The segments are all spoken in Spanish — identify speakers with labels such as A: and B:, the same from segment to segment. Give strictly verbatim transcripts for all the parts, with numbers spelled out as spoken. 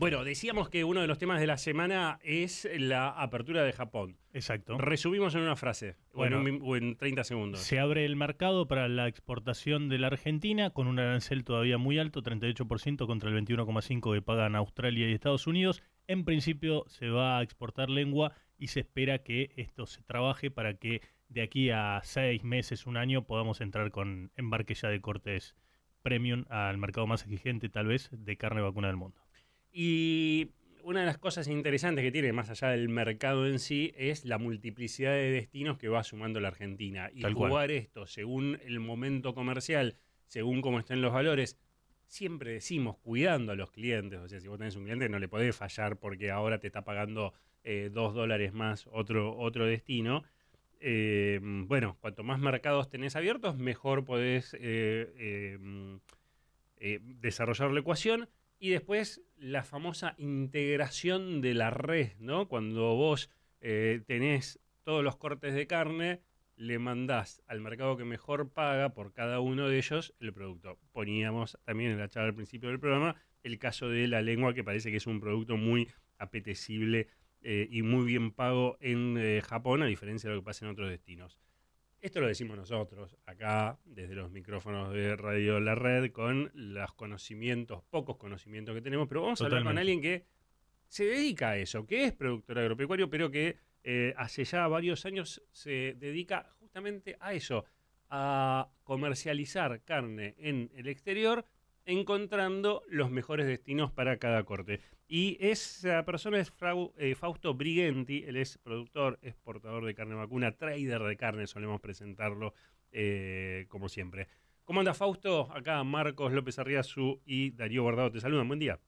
A: Bueno, decíamos que uno de los temas de la semana es la apertura de Japón.
B: Exacto.
A: Resumimos en una frase,
B: Bueno,
A: o, en un, o en treinta segundos.
B: Se abre el mercado para la exportación de la Argentina con un arancel todavía muy alto, treinta y ocho por ciento contra el veintiuno coma cinco por ciento que pagan Australia y Estados Unidos. En principio se va a exportar lengua y se espera que esto se trabaje para que de aquí a seis meses, un año, podamos entrar con embarque ya de cortes premium al mercado más exigente, tal vez, de carne vacuna del mundo.
A: Y una de las cosas interesantes que tiene, más allá del mercado en sí, es la multiplicidad de destinos que va sumando la Argentina. Y
B: Tal cual.
A: jugar esto según el momento comercial, según cómo estén los valores, siempre decimos cuidando a los clientes. O sea, si vos tenés un cliente no le podés fallar porque ahora te está pagando eh, dos dólares más otro, otro destino. Eh, bueno, cuanto más mercados tenés abiertos, mejor podés eh, eh, eh, desarrollar la ecuación. Y después la famosa integración de la red, ¿no? Cuando vos eh, tenés todos los cortes de carne, le mandás al mercado que mejor paga por cada uno de ellos el producto. Poníamos también en la charla al principio del programa el caso de la lengua, que parece que es un producto muy apetecible eh, y muy bien pago en eh, Japón, a diferencia de lo que pasa en otros destinos. Esto lo decimos nosotros, acá, desde los micrófonos de Radio La Red, con los conocimientos, pocos conocimientos que tenemos, pero vamos
B: Totalmente.
A: a hablar con alguien que se dedica a eso, que es productor agropecuario, pero que eh, hace ya varios años se dedica justamente a eso, a comercializar carne en el exterior, encontrando los mejores destinos para cada corte. Y esa persona es Frau, eh, Fausto Brighenti, él es productor, exportador de carne vacuna, trader de carne, solemos presentarlo eh, como siempre. ¿Cómo anda Fausto? Acá Marcos López Arriazu y Darío Guardado te saludan, buen día.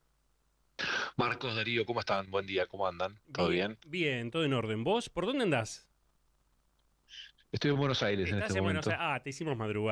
C: Marcos, Darío, ¿cómo están? Buen día, ¿cómo andan? ¿Todo
A: Bien,
C: bien?
A: bien, todo en orden. ¿Vos por dónde andás?
C: Estoy en Buenos Aires en
A: Estás
C: este
A: en Buenos Aires.
C: momento.
A: Ah, te hicimos madrugar.